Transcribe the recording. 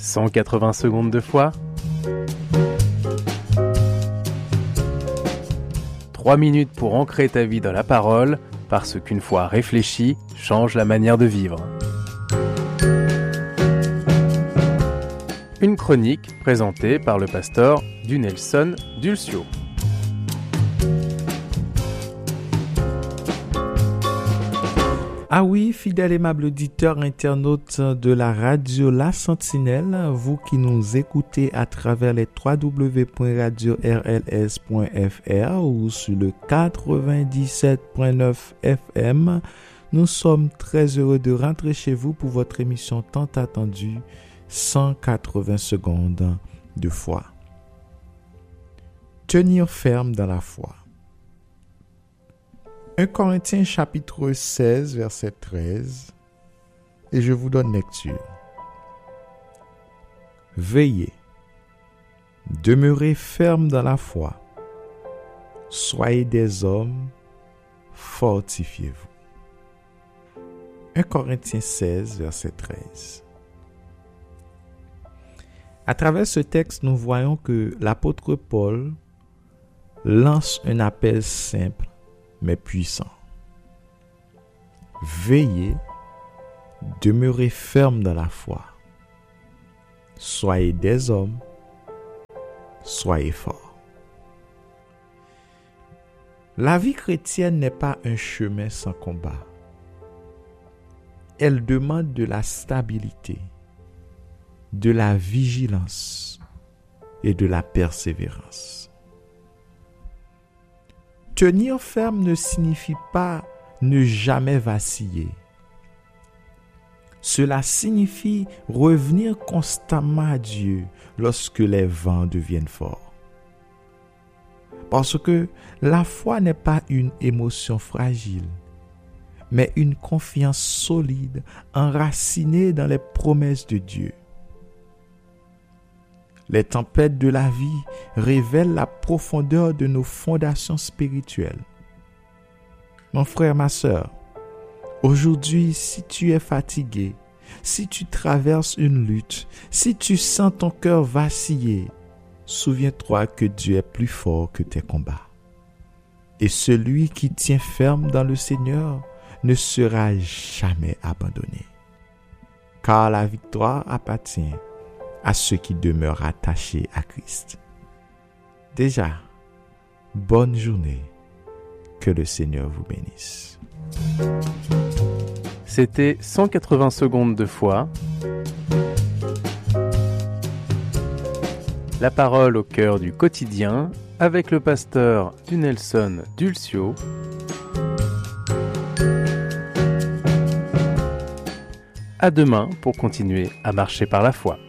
180 secondes de foi. 3 minutes pour ancrer ta vie dans la parole, parce qu'une foi réfléchie change la manière de vivre. Une chronique présentée par le pasteur Dunelson Dulcio. Ah oui, fidèles aimable auditeurs, internautes de la radio La Sentinelle, vous qui nous écoutez à travers les www.radio-rls.fr ou sur le 97.9 FM, nous sommes très heureux de rentrer chez vous pour votre émission tant attendue, 180 secondes de foi. Tenir ferme dans la foi. 1 Corinthiens chapitre 16, verset 13, et je vous donne lecture. Veillez, demeurez ferme dans la foi, soyez des hommes, fortifiez-vous. 1 Corinthiens 16, verset 13. À travers ce texte, nous voyons que l'apôtre Paul lance un appel simple mais puissant. Veillez, demeurez ferme dans la foi. Soyez des hommes, soyez forts. La vie chrétienne n'est pas un chemin sans combat. Elle demande de la stabilité, de la vigilance et de la persévérance. Tenir ferme ne signifie pas ne jamais vaciller. Cela signifie revenir constamment à Dieu lorsque les vents deviennent forts. Parce que la foi n'est pas une émotion fragile, mais une confiance solide enracinée dans les promesses de Dieu. Les tempêtes de la vie révèlent la profondeur de nos fondations spirituelles. Mon frère, ma sœur, aujourd'hui, si tu es fatigué, si tu traverses une lutte, si tu sens ton cœur vaciller, souviens-toi que Dieu est plus fort que tes combats. Et celui qui tient ferme dans le Seigneur ne sera jamais abandonné. Car la victoire appartient à ceux qui demeurent attachés à Christ. Déjà, bonne journée. Que le Seigneur vous bénisse. C'était 180 secondes de foi. La parole au cœur du quotidien avec le pasteur Dunelson Dulcio. À demain pour continuer à marcher par la foi.